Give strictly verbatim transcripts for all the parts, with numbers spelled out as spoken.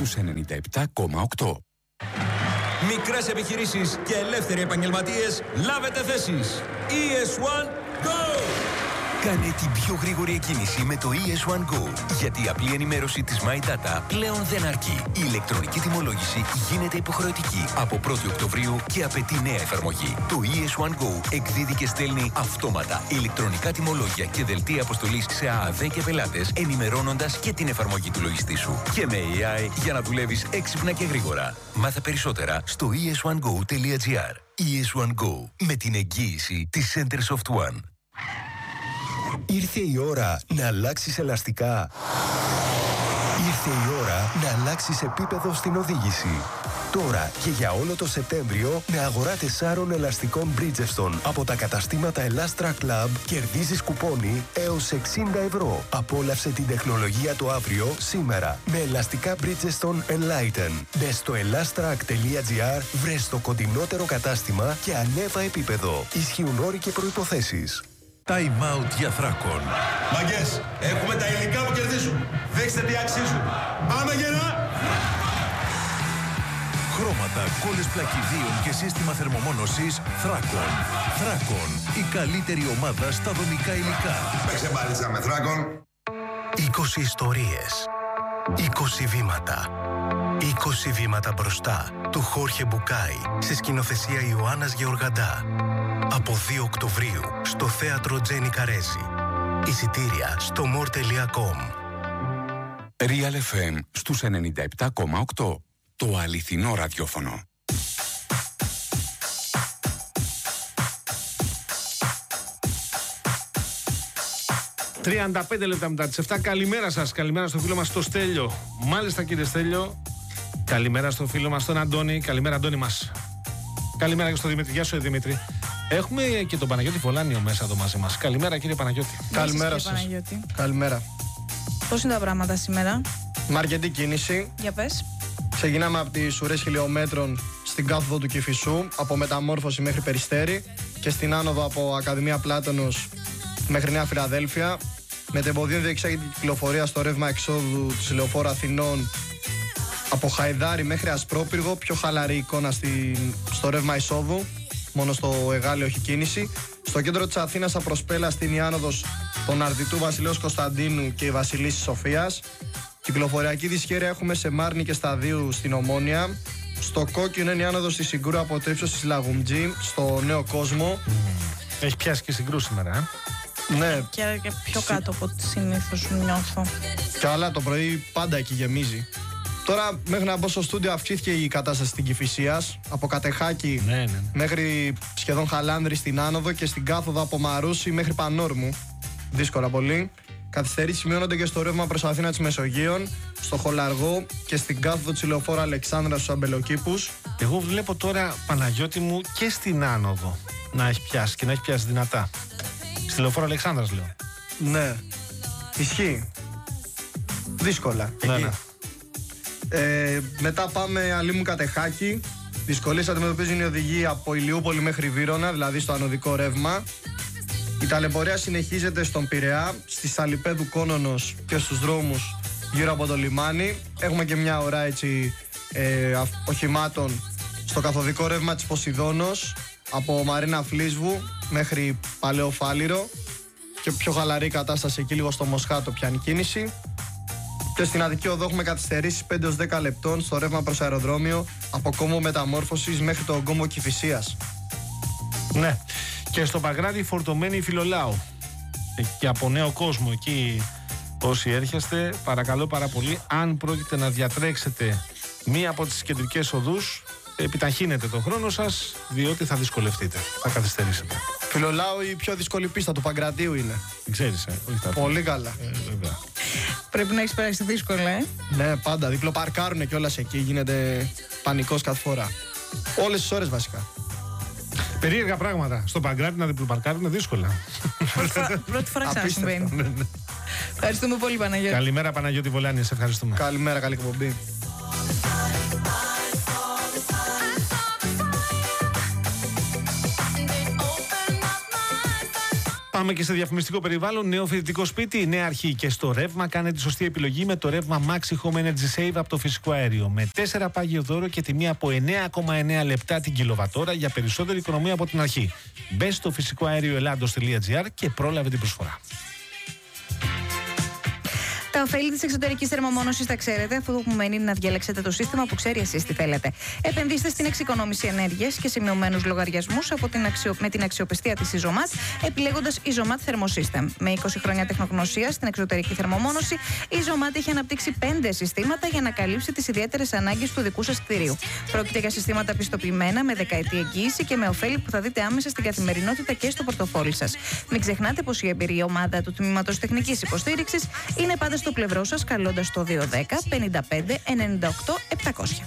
στους ενενήντα επτά κόμμα οκτώ. Μικρές επιχειρήσεις και ελεύθεροι επαγγελματίες, λάβετε θέσεις. ι ες One Go! Κάνε την πιο γρήγορη εκκίνηση με το ι ες One Go. Γιατί η απλή ενημέρωση της My Data πλέον δεν αρκεί. Η ηλεκτρονική τιμολόγηση γίνεται υποχρεωτική από πρώτη Οκτωβρίου και απαιτεί νέα εφαρμογή. Το ι ες One Go εκδίδει και στέλνει αυτόματα ηλεκτρονικά τιμολόγια και δελτία αποστολής σε ΑΑΔ και πελάτες, ενημερώνοντας και την εφαρμογή του λογιστή σου. Και με έι άι για να δουλεύεις έξυπνα και γρήγορα. Μάθε περισσότερα στο ι ες one go τελεία τζι άρ. ι ες One Go, με την εγγύηση της Centersoft One. Ήρθε η ώρα να αλλάξεις ελαστικά. Ήρθε η ώρα να αλλάξεις επίπεδο στην οδήγηση. Τώρα και για όλο το Σεπτέμβριο με αγορά τεσσάρων ελαστικών Bridgestone από τα καταστήματα Elastra Club κερδίζεις κουπόνι έως εξήντα ευρώ. Απόλαυσε την τεχνολογία το αύριο σήμερα με ελαστικά Bridgestone Enlighten. Μπες στο elastrac τελεία τζι άρ, βρες το κοντινότερο κατάστημα και ανέβα επίπεδο. Ισχύουν όροι και προϋποθέσεις. Time out για Θράκον. Μαγκές, έχουμε τα υλικά που κερδίζουν. Δείξτε τι αξίζουν. Πάμε γερά! Χρώματα, κόλλες πλακιδίων και σύστημα θερμομόνωσης Θράκον. Θράκον, η καλύτερη ομάδα στα δομικά υλικά. Παίξε μπάλιτσα με Θράκον. είκοσι ιστορίες. είκοσι βήματα. είκοσι βήματα μπροστά του Χόρχε Μπουκάη σε σκηνοθεσία Ιωάννας Γεωργαντά. Από δύο Οκτωβρίου στο θέατρο Τζένι Καρέζη. Εισιτήρια στο more τελεία com. Real εφ εμ στους ενενήντα επτά κόμμα οκτώ. Το αληθινό ραδιόφωνο. τριάντα πέντε λεπτά μετά τις επτά. Καλημέρα σας, καλημέρα στο φίλο μας το Στέλιο. Μάλιστα κύριε Στέλιο. Καλημέρα στο φίλο μας τον Αντώνη. Καλημέρα Αντώνη μας. Καλημέρα και στο Δημήτρη. Γεια σου Δημήτρη. Έχουμε και τον Παναγιώτη Βολάνιο μέσα εδώ μαζί μας. Καλημέρα κύριε Παναγιώτη. Καλημέρα σας. Παναγιώτη. Καλημέρα. Πώς είναι τα πράγματα σήμερα? Με αρκετή κίνηση. Για πες. Ξεκινάμε από τις ουρές χιλιόμετρων στην κάθοδο του Κηφισού, από Μεταμόρφωση μέχρι Περιστέρι, και στην άνοδο από Ακαδημία Πλάτωνος μέχρι Νέα Φιλαδέλφια. Με τεμποδίων διεξάγεται η κυκλοφορία στο ρεύμα εξόδου της Λεωφόρου Αθηνών από Χαϊδάρι μέχρι Ασπρόπυργο. Πιο χαλαρή εικόνα στην, στο ρεύμα εισόδου. Μόνο στο Εγάλεο έχει κίνηση. Στο κέντρο της Αθήνας απροσπέλαστη είναι η άνοδος των Αρδιτού Βασιλέως Κωνσταντίνου και η Βασιλίσσης Σοφίας. Κυκλοφοριακή δυσχέρεια έχουμε σε Μάρνη και Σταδίου στην Ομόνια. Στο κόκκινο είναι η άνοδος της Συγκρού από το ύψος της Λαγουμτζή στο Νέο Κόσμο. Mm. Έχει πιάσει και Συγκρού σήμερα, ε? Ναι. Και, και πιο κάτω από ό,τι συνήθως νιώθω. Καλά, το πρωί πάντα εκεί γεμίζει. Τώρα μέχρι να μπω στο στούντιο αυξήθηκε η κατάσταση στην Κηφισίας. Από Κατεχάκη ναι, ναι, ναι. μέχρι σχεδόν Χαλάνδρη στην άνοδο και στην κάθοδο από Μαρούσι μέχρι Πανόρμου. Δύσκολα πολύ. Καθυστερήσεις σημειώνονται και στο ρεύμα προς Αθήνα της Μεσογείων, στο Χολαργό και στην κάθοδο της Λεωφόρου Αλεξάνδρας στους Αμπελοκήπους. Εγώ βλέπω τώρα Παναγιώτη μου και στην άνοδο να έχει πιάσει και να έχει πιάσει δυνατά. Στη Λεωφόρο Αλεξάνδρας λέω. Ναι. Ισχύει. Δύσκολα. Ναι, εκεί. ναι. Ε, μετά πάμε Αλήμου Κατεχάκη. Δυσκολίες αντιμετωπίζουν οι οδηγοί από Ηλιούπολη μέχρι Βύρωνα, δηλαδή στο ανωδικό ρεύμα. Η ταλαιπωρία συνεχίζεται στον Πειραιά, στη Σαλιπέδου Κόνονος και στους δρόμους γύρω από το λιμάνι. Έχουμε και μια ώρα έτσι ε, οχημάτων στο καθοδικό ρεύμα της Ποσειδώνος, από Μαρίνα Φλίσβου μέχρι Παλαιό Φάληρο, και πιο χαλαρή κατάσταση εκεί λίγο στο Μοσχάτο πιάνει κίνηση. Και στην Αττική Οδό έχουμε καθυστερήσεις πέντε έως δέκα λεπτών στο ρεύμα προς αεροδρόμιο από Κόμβο Μεταμόρφωσης μέχρι το Κόμβο Κηφισίας. Ναι. Και στο Παγκράτη φορτωμένη η Φιλολάου. Και από Νέο Κόσμο εκεί όσοι έρχεστε, παρακαλώ πάρα πολύ, αν πρόκειται να διατρέξετε μία από τις κεντρικές οδούς, επιταχύνετε τον χρόνο σας, διότι θα δυσκολευτείτε, θα καθυστερήσετε. Φιλολάου η πιο δύσκολη πίστα του Παγκρατίου είναι. Ξέρεις, ε, όχι τα πολύ καλά. Ε, βέβαια. Πρέπει να έχεις περάσει δύσκολα, ε. Ναι, πάντα. Διπλοπαρκάρουνε κιόλας εκεί, γίνεται πανικός κάθε φορά. Όλες τις ώρες βασικά. Περίεργα πράγματα. Στο Παγκράτη να διπλοπαρκάρουν δύσκολα. Πρώτη φορά ξανασυμβαίνει. Ευχαριστούμε πολύ, Παναγιώτη. Καλημέρα, Παναγιώτη Βολάνη, σε ευχαριστούμε. Καλημέρα, καλή εκπομπή. Πάμε και σε διαφημιστικό περιβάλλον. Νέο φοιτητικό σπίτι, νέα αρχή. Και στο ρεύμα, κάνε τη σωστή επιλογή με το ρεύμα Maxi Home Energy Save από το φυσικό αέριο. Με τέσσερα πάγιο δώρο και τιμή από εννέα κόμμα εννέα λεπτά την κιλοβατόρα για περισσότερη οικονομία από την αρχή. Μπες στο φυσικό αέριο ελλάδος τελεία τζι άρ και πρόλαβε την προσφορά. Τα ωφέλη της εξωτερικής θερμομόνωσης τα ξέρετε, αφού που μένει να διαλέξετε το σύστημα που ξέρει εσείς τι θέλετε. Επενδύστε στην εξοικονόμηση ενέργειας και σε μειωμένους λογαριασμούς από την αξιο... με την αξιοπιστία της Isomat, επιλέγοντας Isomat Thermosystem. Με είκοσι χρόνια τεχνογνωσία στην εξωτερική θερμομόνωση, η Isomat έχει αναπτύξει πέντε συστήματα για να καλύψει τις ιδιαίτερες ανάγκες του δικού σας κτηρίου. Πρόκειται για συστήματα πιστοποιημένα με δεκαετή εγγύηση και με ωφέλη που θα δείτε άμεσα στην καθημερινότητα και στο πορτοφόλι σας. Μην ξεχνάτε πως η εμπειρία ομάδα του Τμήματος Τεχνικής Υποστήριξης είναι πάντα στο πλευρό σας, καλώντας το δύο ένα μηδέν πενήντα πέντε ενενήντα οκτώ επτακόσια.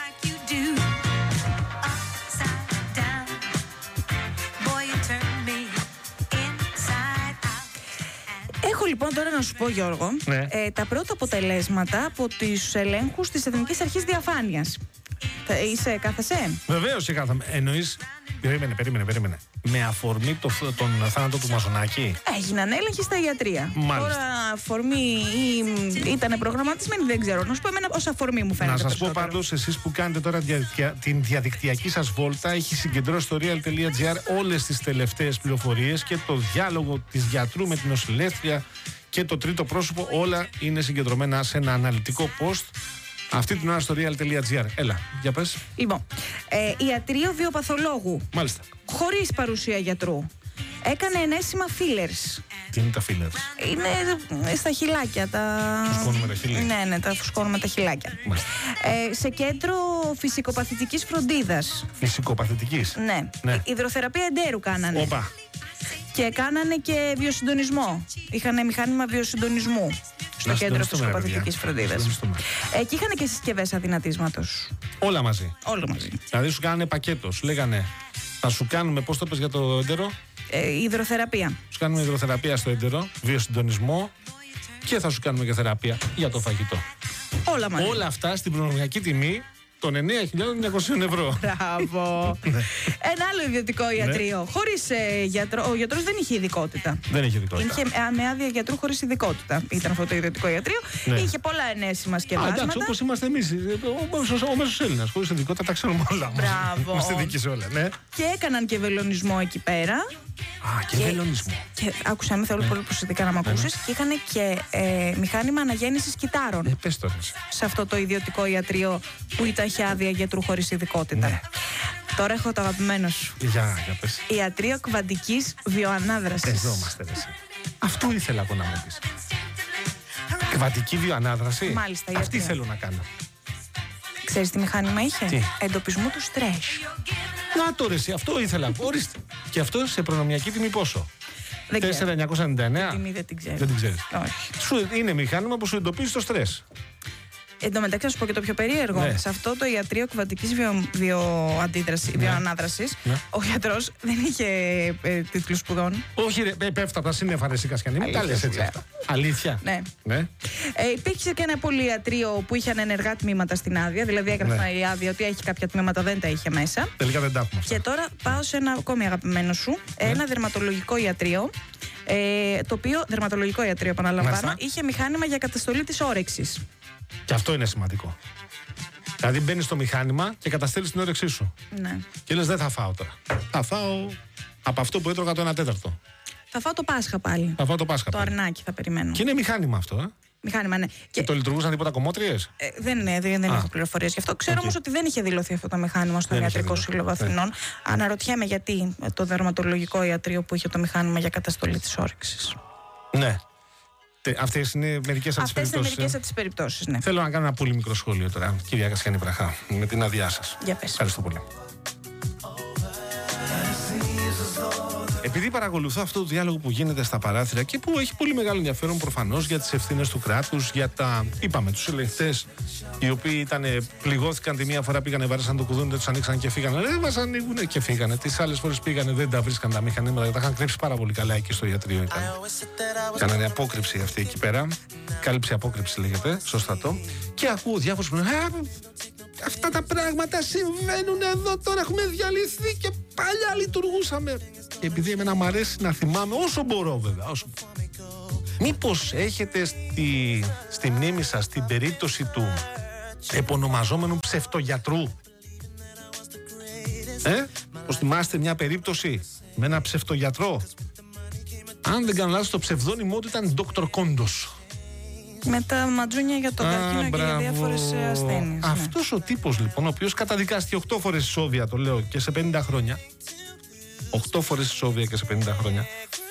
Έχω λοιπόν τώρα να σου πω, Γιώργο, ναι. ε, τα πρώτα αποτελέσματα από τους ελέγχους της Εθνικής Αρχής Διαφάνειας. Θα είσαι, κάθεσαι? Βεβαίως και κάθαμε. Εννοείς. Περίμενε, περίμενε, περίμενε. Με αφορμή το, τον θάνατο του Μαζονάκη. Έγιναν έλεγχοι στα ιατρεία. Μάλιστα. Τώρα αφορμή ή ήταν προγραμματισμένη, δεν ξέρω. Να σου πω εμένα ως αφορμή μου φαίνεται. Να σας πω πάντως, εσείς που κάνετε τώρα διαδικτυα... την διαδικτυακή σας βόλτα, έχει συγκεντρώσει στο real τελεία τζι άρ όλες τις τελευταίες πληροφορίες και το διάλογο της γιατρού με την νοσηλεύτρια και το τρίτο πρόσωπο. Όλα είναι συγκεντρωμένα σε ένα αναλυτικό post. Αυτή την ώρα στο real τελεία τζι άρ. Έλα, για πες. Λοιπόν, ε, ιατρείο βιοπαθολόγου. Μάλιστα. Χωρίς παρουσία γιατρού. Έκανε ενέσιμα fillers. Τι είναι τα fillers? Είναι στα χιλάκια. Τα... Φουσκώνουμε τα χείλη. Ναι, ναι, τα φουσκώνουμε τα χιλάκια. Ε, σε κέντρο φυσικοπαθητικής φροντίδας. Φυσικοπαθητικής. Ναι. ναι. Υδροθεραπεία εντέρου κάνανε. Όπα. Και κάνανε και βιοσυντονισμό. Είχαν μηχάνημα βιοσυντονισμού στο κέντρο φυσικοπαθητικής φροντίδας. Ε, και είχαν και συσκευές αδυνατίσματος. Όλα μαζί. Όλα μαζί. Δηλαδή σου κάνανε πακέτο. Σου λέγανε, θα σου κάνουμε, πώς το πες για το έντερο? Ε, υδροθεραπεία. Σου κάνουμε υδροθεραπεία στο έντερο, βιοσυντονισμό και θα σου κάνουμε και θεραπεία για το φαγητό. Όλα μαζί. Όλα αυτά στην προνομιακή τιμή των εννέα χιλιάδες εννιακόσια ευρώ. Μπράβο. Ένα άλλο ιδιωτικό ιατρείο. Χωρίς ε, γιατρό. Ο γιατρός δεν είχε ειδικότητα. Δεν είχε ειδικότητα. Είχε με άδεια γιατρού χωρίς ειδικότητα. Ήταν αυτό το ιδιωτικό ιατρείο. Ναι. Είχε πολλά ενέσιμα σκευάσματα. Εντάξει, όπως είμαστε εμείς. Ο μέσος Έλληνας. Χωρίς ειδικότητα τα ξέρουμε όλα. Μπράβο. Είμαστε δίκοι σε όλα. Ναι. Και έκαναν και βελονισμό εκεί πέρα. Α, και, και βελονισμό. Και άκουσα με, θέλω ναι. πολύ προσεκτικά να με ακούσεις. Ναι, ναι. Και είχαν και ε, μηχάνημα αναγέννησης κυτάρων. Ε, πες τώρα. Σε αυτό το ιδιωτικό ιατρείο που ήταν άδεια γιατρού χωρίς ειδικότητα. Ναι. Τώρα έχω το αγαπημένο σου. Για, για πες. Ιατρείο κβαντικής βιοανάδρασης. Εδώ είμαστε, εσύ. Αυτό ήθελα εγώ να μου πεις. Κβαντική βιοανάδραση. Μάλιστα. Αυτή ιατρείο. θέλω να κάνω. Ξέρεις τι μηχάνημα είχε? Τι? Εντοπισμού του στρες. Να το ρε, εσύ, αυτό ήθελα. Ορίστε. Και αυτό σε προνομιακή τιμή πόσο? τέσσερα χιλιάδες εννιακόσια ενενήντα εννέα. Την τιμή δεν την ξέρεις. Δεν την ξέρεις. Όχι. Σου, είναι μηχάνημα που σου εντοπίζει το στρες. Εν τω μεταξύ, να σου πω και το πιο περίεργο. Ναι. Σε αυτό το ιατρείο κβαντικής βιο, βιοαντίδραση, ναι. βιοανάδρασης, ναι. ο γιατρός δεν είχε ε, τίτλους σπουδών. Όχι, ρε, πέφτα από τα σύννεφα, ρε, εσύ Κασιανή. Μην τα λες έτσι αυτά. Αλήθεια. Ναι. ναι. Ε, υπήρχε και ένα πολυιατρείο που είχαν ενεργά τμήματα στην άδεια. Δηλαδή, έγραφα ναι. η άδεια ότι έχει κάποια τμήματα, δεν τα είχε μέσα. Τελικά δεν τα έχουμε αυτά. Και τώρα πάω σε ένα ακόμη αγαπημένο σου. Ναι. Ένα δερματολογικό ιατρείο. Ε, το οποίο δερματολογικό ιατρείο, επαναλαμβάνω, Μάλιστα. είχε μηχάνημα για καταστολή της όρεξης. Και αυτό είναι σημαντικό. Δηλαδή μπαίνεις στο μηχάνημα και καταστέλεις την όρεξή σου. Ναι. Και λες δεν θα φάω τώρα. Θα φάω από αυτό που έτρωγα το ένα τέταρτο. Θα φάω το Πάσχα πάλι. Θα φάω το Πάσχα. Το πάλι. αρνάκι θα περιμένω. Και είναι μηχάνημα αυτό, ε. Μηχάνημα, ναι. Και, και το λειτουργούσαν τίποτα κομμότριες? Ε, δεν είναι, δεν, δεν έχω πληροφορίες γι' αυτό. Ξέρω okay. όμως ότι δεν είχε δηλωθεί αυτό το μηχάνημα στο Ιατρικό Σύλλογο Αθηνών. Ναι. Αναρωτιέμαι γιατί το δερματολογικό ιατρείο που είχε το μηχάνημα για καταστολή της όρεξης. Ναι. Αυτές είναι μερικές από τις περιπτώσεις. Αυτές είναι μερικές από τις περιπτώσεις, ναι. Θέλω να κάνω ένα πολύ μικρό σχόλιο τώρα, κυρία Κασιανή Βραχά, με την άδειά σας. Για πες. Ευχαριστώ πολύ. Επειδή παρακολουθώ αυτό το διάλογο που γίνεται στα παράθυρα και που έχει πολύ μεγάλο ενδιαφέρον προφανώς για τις ευθύνες του κράτους, για τα, είπαμε, τους ελεγχτές οι οποίοι ήτανε, πληγώθηκαν τη μία φορά, πήγανε, βάρεσαν το κουδούνι, δεν τους ανοίξαν και φύγανε. Δεν μας ανοίγουνε και φύγανε. Τις άλλες φορές πήγανε, δεν τα βρίσκαν τα μηχανήματα, τα είχαν κρύψει πάρα πολύ καλά εκεί στο ιατρείο. Κάνανε απόκρυψη αυτή εκεί πέρα. Κάλυψη απόκρυψη λέγεται, σωστά το. Και ακούω διάφορους που λένε αυτά τα πράγματα συμβαίνουν εδώ τώρα. Έχουμε διαλυθεί και παλιά λειτουργούσαμε. και επειδή εμένα μου αρέσει να θυμάμαι όσο μπορώ βέβαια, όσο μπορώ. Μήπως έχετε στη, στη μνήμη σας την περίπτωση του επωνομαζόμενου ψευτογιατρού? Ε, πως θυμάστε μια περίπτωση με ένα ψευτογιατρό? Αν δεν κάνω λάθος, το ψευδόνυμό του ήταν Δόκτωρ Κόντος. Με τα ματζούνια για τον καρκίνο και για διάφορες ασθένειες. Αυτός ναι. ο τύπος λοιπόν, ο οποίος καταδικάστηκε οκτώ φορές ισόβια, το λέω, και σε πενήντα χρόνια. οκτώ φορές ισόβια και σε πενήντα χρόνια.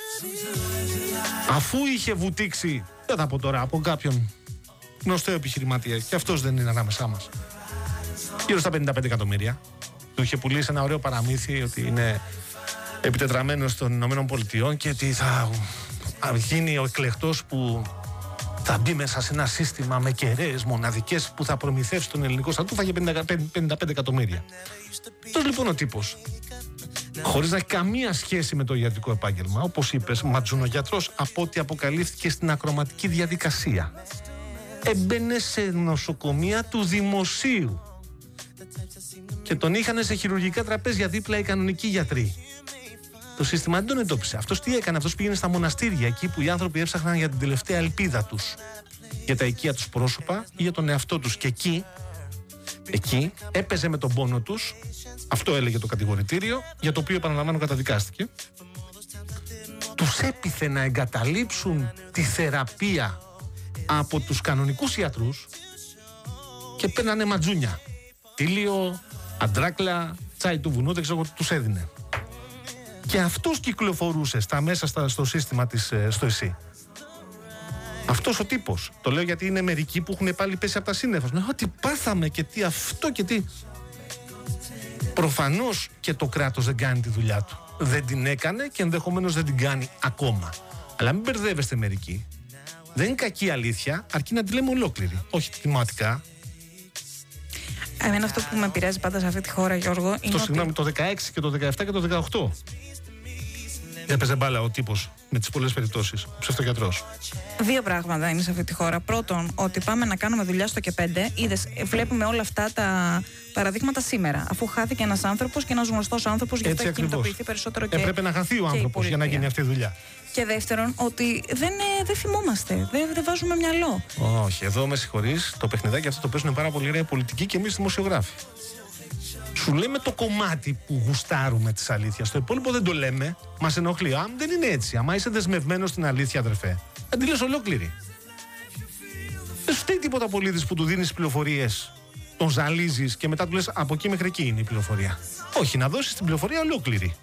Αφού είχε βουτήξει, δεν θα πω τώρα, από κάποιον γνωστό επιχειρηματία, και αυτός δεν είναι ανάμεσά μας, γύρω στα πενήντα πέντε εκατομμύρια. Του είχε πουλήσει ένα ωραίο παραμύθι ότι είναι επιτετραμένος των Ηνωμένων Πολιτειών και ότι θα γίνει ο εκλεκτός που θα μπει μέσα σε ένα σύστημα με κεραίες μοναδικές που θα προμηθεύσει τον ελληνικό στρατό. Θα είχε πενήντα πέντε εκατομμύρια. Αυτός λοιπόν ο τύπος, χωρίς να έχει καμία σχέση με το ιατρικό επάγγελμα, όπως είπες, ματζουνογιατρός, από ό,τι αποκαλύφθηκε στην ακροματική διαδικασία, έμπαινε σε νοσοκομεία του δημοσίου και τον είχαν σε χειρουργικά τραπέζια δίπλα οι κανονικοί γιατροί. Το σύστημα δεν τον εντόπισε. Αυτός τι έκανε? Αυτός πήγαινε στα μοναστήρια, εκεί που οι άνθρωποι έψαχναν για την τελευταία ελπίδα τους, για τα οικεία τους πρόσωπα ή για τον εαυτό τους. Και εκεί, εκεί έπαιζε με τον πόνο τους. Αυτό έλεγε το κατηγορητήριο, για το οποίο, επαναλαμβάνω, καταδικάστηκε. Τους έπιθε να εγκαταλείψουν τη θεραπεία από τους κανονικούς ιατρούς και παίρνανε ματζούνια. Τίλιο, αντράκλα, τσάι του βουνού, δεν ξέρω, τους έδινε. Και αυτός κυκλοφορούσε στα μέσα στα, στο σύστημα της ε, στο ΕΣΥ. Αυτός ο τύπος. Το λέω γιατί είναι μερικοί που έχουν πάλι πέσει από τα σύννεφα. Ναι, ότι πάθαμε και τι αυτό και τι. Προφανώς και το κράτος δεν κάνει τη δουλειά του. Δεν την έκανε και ενδεχομένως δεν την κάνει ακόμα. Αλλά μην μπερδεύεστε μερικοί. Δεν είναι κακή αλήθεια, αρκεί να τη λέμε ολόκληρη. Όχι θυματικά. Εμένα αυτό που με επηρεάζει πάντα σε αυτή τη χώρα, Γιώργο, είναι. Αυτό, συγγνώμη, ότι... το δεκαέξι και το δεκαεπτά και το δεκαοκτώ. Έπαιζε μπάλα ο τύπος με τις πολλές περιπτώσεις, ο ψευτογιατρός. Δύο πράγματα είναι σε αυτή τη χώρα. Πρώτον, ότι πάμε να κάνουμε δουλειά στο και πέντε. Είδες, βλέπουμε όλα αυτά τα παραδείγματα σήμερα. Αφού χάθηκε ένας άνθρωπος και ένας γνωστός άνθρωπος, γι' αυτό έχει κινητοποιηθεί περισσότερο και. Έπρεπε να χαθεί ο άνθρωπος για να γίνει αυτή η δουλειά. Και δεύτερον, ότι δεν, δεν θυμόμαστε, δεν, δεν βάζουμε μυαλό. Όχι, εδώ με συγχωρείς, το παιχνιδάκι αυτό το παίζουν πάρα πολύ ωραία πολιτικοί και εμείς δημοσιογράφοι. Σου λέμε το κομμάτι που γουστάρουμε της αλήθειας. Το υπόλοιπο δεν το λέμε, μας ενοχλεί. Αν δεν είναι έτσι, άμα είσαι δεσμευμένος στην αλήθεια, αδερφέ, δεν τη λες ολόκληρη. Δεν σου φταίει τίποτα πολίτης που του δίνεις πληροφορίες, τον ζαλίζεις και μετά του λες από εκεί μέχρι εκεί είναι η πληροφορία. Όχι, να δώσεις την πληροφορία ολόκληρη.